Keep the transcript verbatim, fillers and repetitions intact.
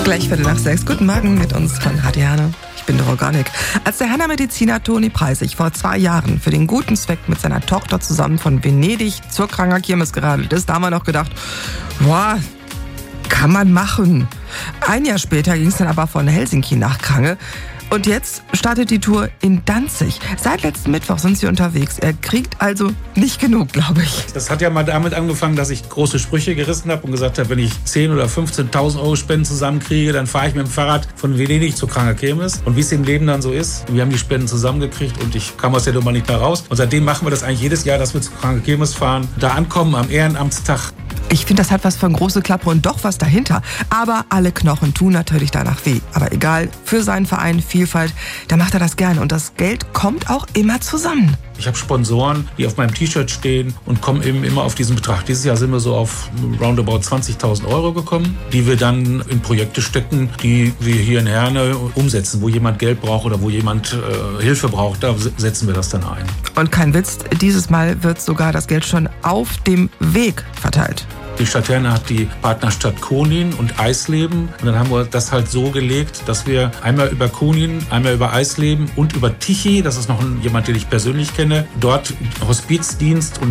Gleich Viertel nach sechs. Guten Morgen mit uns von Radio Herne. Ich bin der Organic. Als der Herner Mediziner Toni Preissig vor zwei Jahren für den guten Zweck mit seiner Tochter zusammen von Venedig zur Kranger Kirmes geradelt ist, da haben wir noch gedacht, boah, kann man machen. Ein Jahr später ging es dann aber von Helsinki nach Krange. Und jetzt startet die Tour in Danzig. Seit letzten Mittwoch sind sie unterwegs. Er kriegt also nicht genug, glaube ich. Das hat ja mal damit angefangen, dass ich große Sprüche gerissen habe und gesagt habe, wenn ich zehntausend oder fünfzehntausend Euro Spenden zusammenkriege, dann fahre ich mit dem Fahrrad von Venedig zur Kranger Kirmes. Und wie es im Leben dann so ist, wir haben die Spenden zusammengekriegt und ich kam aus der Nummer nicht mehr raus. Und seitdem machen wir das eigentlich jedes Jahr, dass wir zur Kranger Kirmes fahren, da ankommen am Ehrenamtstag. Ich finde, das hat was von große Klappe und doch was dahinter. Aber alle Knochen tun natürlich danach weh. Aber egal, für seinen Verein Vielfalt, da macht er das gerne. Und das Geld kommt auch immer zusammen. Ich habe Sponsoren, die auf meinem T-Shirt stehen und kommen eben immer auf diesen Betrag. Dieses Jahr sind wir so auf roundabout zwanzigtausend Euro gekommen, die wir dann in Projekte stecken, die wir hier in Herne umsetzen. Wo jemand Geld braucht oder wo jemand äh, Hilfe braucht, da setzen wir das dann ein. Und kein Witz, dieses Mal wird sogar das Geld schon auf dem Weg verteilt. Die Stadt Herne hat die Partnerstadt Konin und Eisleben. Und dann haben wir das halt so gelegt, dass wir einmal über Konin, einmal über Eisleben und über Tichy, das ist noch jemand, den ich persönlich kenne, dort Hospizdienst und